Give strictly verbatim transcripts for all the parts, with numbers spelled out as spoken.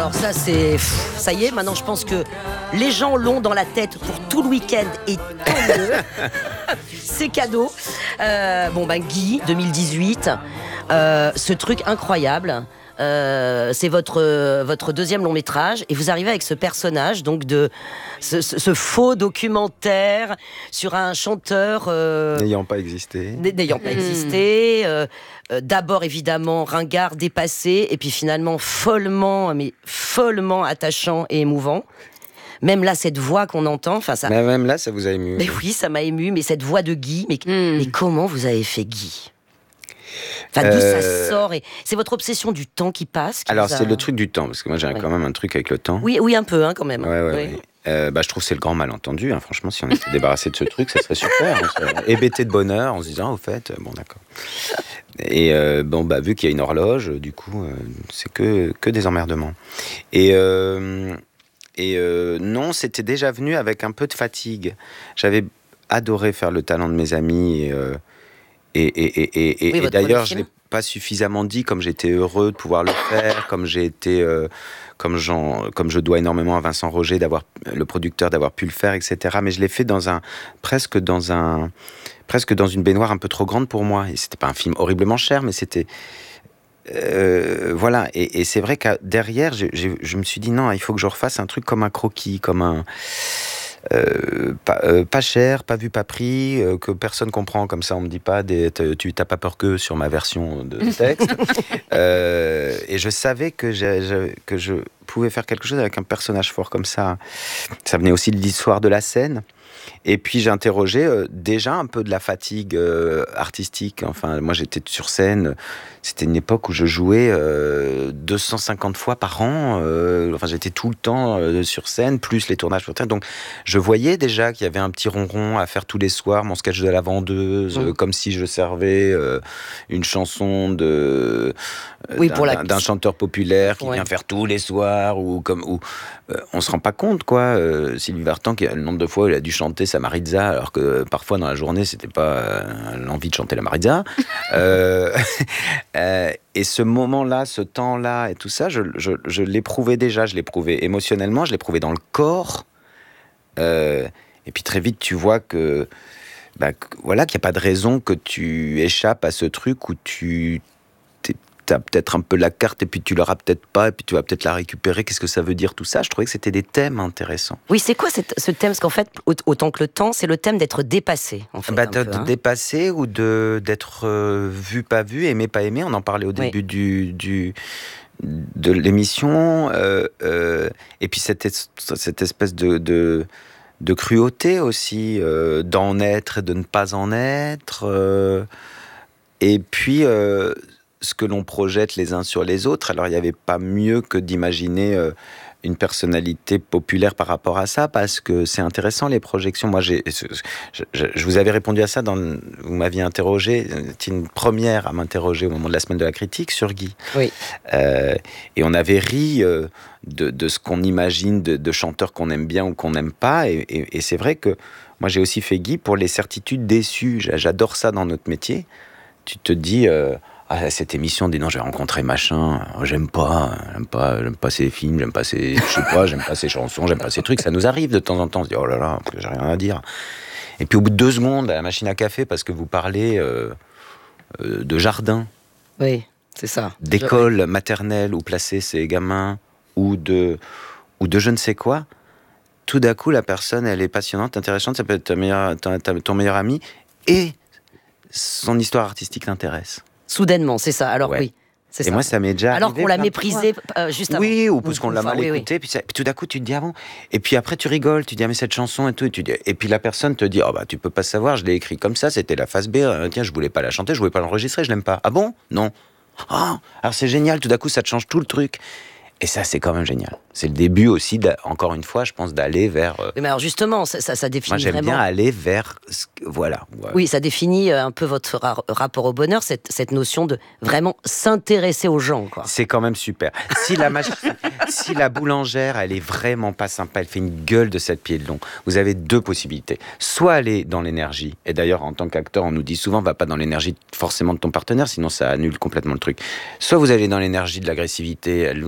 alors ça c'est... Pff, ça y est, maintenant je pense que les gens l'ont dans la tête pour tout le week-end et tant mieux. C'est cadeau. Euh, bon ben Guy, deux mille dix-huit, euh, ce truc incroyable. Euh, c'est votre, euh, votre deuxième long métrage et vous arrivez avec ce personnage, donc de ce, ce, ce faux documentaire sur un chanteur euh, n'ayant pas existé, n'ayant pas mmh. existé. Euh, euh, d'abord évidemment ringard, dépassé, et puis finalement follement, mais follement attachant et émouvant. Même là, cette voix qu'on entend, enfin ça. Mais même là, ça vous a ému. Mais oui, ça m'a ému. Mais cette voix de Guy, mais, mmh. mais comment vous avez fait Guy? Enfin, d'où euh... ça sort et c'est votre obsession du temps qui passe qui Alors, a... c'est le truc du temps, parce que moi, j'ai ouais. quand même un truc avec le temps. Oui, oui un peu, hein, quand même. Ouais, ouais, oui. ouais. Euh, bah, je trouve que c'est le grand malentendu. Hein. Franchement, si on était débarrassé de ce truc, ça serait super. On serait hébété de bonheur en se disant, au fait, bon, d'accord. Et euh, bon, bah, vu qu'il y a une horloge, du coup, euh, c'est que, que des emmerdements. Et... Euh... Et euh, non, c'était déjà venu avec un peu de fatigue. J'avais adoré faire Le Talent de mes amis. Et, euh, et, et, et, et, oui, et d'ailleurs, je ne l'ai pas suffisamment dit, comme j'étais heureux de pouvoir le faire, comme j'ai été, euh, comme, comme je dois énormément à Vincent Roger, d'avoir, le producteur, d'avoir pu le faire, et cetera. Mais je l'ai fait dans un, presque, dans un, presque dans une baignoire un peu trop grande pour moi. Et ce n'était pas un film horriblement cher, mais c'était... Euh, voilà, et, et c'est vrai que derrière, je, je, je me suis dit non, il faut que je refasse un truc comme un croquis, comme un euh, pas, euh, pas cher, pas vu, pas pris, euh, que personne comprend. Comme ça, on me dit pas des, tu t'as pas peur que sur ma version de texte. euh, et je savais que, j'ai, je, que je pouvais faire quelque chose avec un personnage fort comme ça. Ça venait aussi de l'histoire de la scène. Et puis j'ai interrogé euh, déjà un peu de la fatigue euh, artistique. Enfin, moi j'étais sur scène. C'était une époque où je jouais euh, deux cent cinquante fois par an. Euh, enfin, j'étais tout le temps euh, sur scène, plus les tournages sur scène. Donc, je voyais déjà qu'il y avait un petit ronron à faire tous les soirs, mon sketch de la vendeuse, mmh. euh, comme si je servais euh, une chanson de euh, oui, d'un, pour la... d'un, d'un chanteur populaire qui ouais. vient faire tous les soirs, ou comme où euh, on se rend pas compte, quoi. Euh, Sylvie Vartan, qui a le nombre de fois où il a dû chanter sa Maritza, alors que parfois dans la journée c'était pas euh, l'envie de chanter la Maritza. euh, Euh, et ce moment-là, ce temps-là et tout ça, je, je, je l'éprouvais déjà, je l'éprouvais émotionnellement, je l'éprouvais dans le corps. Euh, et puis très vite, tu vois que, bah, que voilà, qu'il n'y a pas de raison que tu échappes à ce truc où tu as peut-être un peu la carte et puis tu l'auras peut-être pas et puis tu vas peut-être la récupérer. Qu'est-ce que ça veut dire tout ça? Je trouvais que c'était des thèmes intéressants. Oui, c'est quoi cette, ce thème? Parce qu'en fait, autant que le temps, c'est le thème d'être dépassé. En fait, bah, d'être hein. dépassé ou de, d'être euh, vu, pas vu, aimé, pas aimé. On en parlait au début oui. du, du, de l'émission. Euh, euh, et puis cette, cette espèce de... de de cruauté aussi, euh, d'en être et de ne pas en être. Euh, et puis... Euh, ce que l'on projette les uns sur les autres. Alors, il n'y avait pas mieux que d'imaginer euh, une personnalité populaire par rapport à ça, parce que c'est intéressant, les projections. Moi, j'ai, je, je, je vous avais répondu à ça, dans, vous m'aviez interrogé, c'était une première à m'interroger au moment de la semaine de la critique sur Guy. Oui. Euh, et on avait ri euh, de, de ce qu'on imagine de, de chanteurs qu'on aime bien ou qu'on n'aime pas. Et, et, et c'est vrai que moi, j'ai aussi fait Guy pour les certitudes déçues. J'adore ça dans notre métier. Tu te dis... Euh, Ah, cette émission, dis non, j'ai rencontré machin, j'aime pas, j'aime pas, j'aime pas ces films, j'aime pas ces, je sais pas, j'aime pas ces chansons, j'aime pas ces trucs. Ça nous arrive de temps en temps, on se dit oh là là, j'ai rien à dire. Et puis au bout de deux secondes, à la machine à café, parce que vous parlez euh, euh, de jardin, oui, c'est ça, d'école je... maternelle où placer ses gamins, ou de, ou de je ne sais quoi. Tout d'un coup, la personne, elle est passionnante, intéressante. Ça peut être ta meilleure, ta, ta, ton meilleur ami, et son histoire artistique t'intéresse. Soudainement, c'est ça. Alors ouais. oui, c'est et ça. moi, ça m'est déjà alors qu'on l'a méprisé euh, juste avant. Oui, ou parce qu'on l'a mal oui, écouté, oui. puis, ça, puis tout d'un coup, tu te dis ah bon. Et puis après, tu rigoles, tu dis ah mais cette chanson et tout, et, tu dis, et puis la personne te dit oh bah tu peux pas savoir, je l'ai écrit comme ça, c'était la phase B. Euh, tiens, je voulais pas la chanter, je voulais pas l'enregistrer, je l'aime pas. Ah bon? Non. Ah, alors c'est génial. Tout d'un coup, ça te change tout le truc. Et ça, c'est quand même génial. C'est le début aussi, encore une fois, je pense, d'aller vers... Euh... Mais alors justement, ça, ça, ça définit Moi, j'aime vraiment... bien aller vers... Voilà. Ouais. Oui, ça définit un peu votre ra- rapport au bonheur, cette, cette notion de vraiment s'intéresser aux gens, quoi. C'est quand même super. Si la, mach... si la boulangère, elle est vraiment pas sympa, elle fait une gueule de sept pieds de long, vous avez deux possibilités. Soit aller dans l'énergie, et d'ailleurs, en tant qu'acteur, on nous dit souvent, va pas dans l'énergie forcément de ton partenaire, sinon ça annule complètement le truc. Soit vous allez dans l'énergie de l'agressivité, elle vous dit, ah bah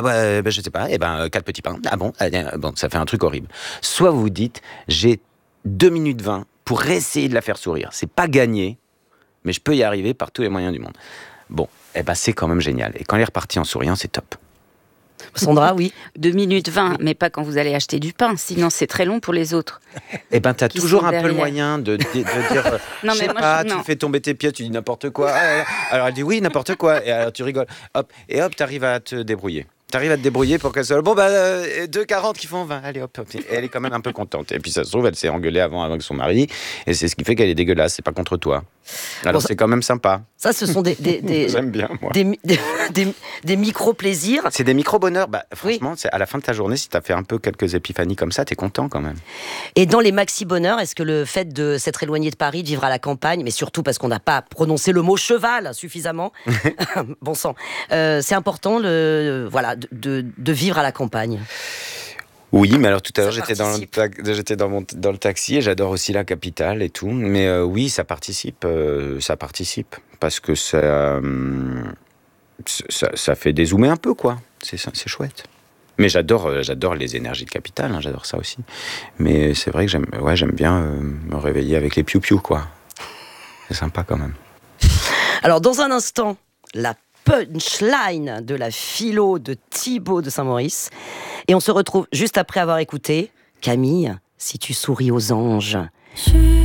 bah, bah, je sais pas, et ben, quatre petits pains. Ah bon, ah, bon, ça fait un truc horrible. Soit vous vous dites, j'ai deux minutes vingt pour essayer de la faire sourire. C'est pas gagné, mais je peux y arriver par tous les moyens du monde. Bon, eh ben, c'est quand même génial. Et quand elle est repartie en souriant, c'est top. Sandra, oui. deux minutes vingt, mais pas quand vous allez acheter du pain, sinon c'est très long pour les autres. Eh ben, t'as toujours un derrière. peu le moyen de, de, de dire, euh, non, je sais pas, je, tu fais tomber tes pieds, tu dis n'importe quoi. Alors elle dit oui, n'importe quoi, et alors tu rigoles. Hop, et hop, t'arrives à te débrouiller. T'arrives à te débrouiller pour qu'elle soit... Bon, bah, euh, deux quarante qui font vingt. Allez, hop, hop. Et elle est quand même un peu contente. Et puis, ça se trouve, elle s'est engueulée avant avec son mari. Et c'est ce qui fait qu'elle est dégueulasse. C'est pas contre toi. Alors, bon, ça, c'est quand même sympa. Ça, ce sont des... des, des J'aime bien, moi. Des, des, des, des micro-plaisirs. C'est des micro-bonheurs. Bah, franchement, oui. c'est à la fin de ta journée, si t'as fait un peu quelques épiphanies comme ça, t'es content quand même. Et dans les maxi-bonheurs, est-ce que le fait de s'être éloigné de Paris, de vivre à la campagne, mais surtout parce qu'on n'a pas prononcé le mot cheval suffisamment, bon sang, euh, c'est important le, voilà, de, de, de vivre à la campagne. Oui, mais alors tout à l'heure j'étais dans le, ta- j'étais dans, mon, dans le taxi et j'adore aussi la capitale et tout. Mais euh, oui, ça participe, euh, ça participe parce que ça, euh, ça, ça fait dézoomer un peu quoi. C'est, c'est chouette. Mais j'adore, euh, j'adore les énergies de capitale, hein, j'adore ça aussi. Mais c'est vrai que j'aime, ouais, j'aime bien euh, me réveiller avec les piou-piou quoi. C'est sympa quand même. Alors dans un instant, la punchline de la philo de Thibaut de Saint-Maurice. Et on se retrouve juste après avoir écouté Camille, si tu souris aux anges. Je...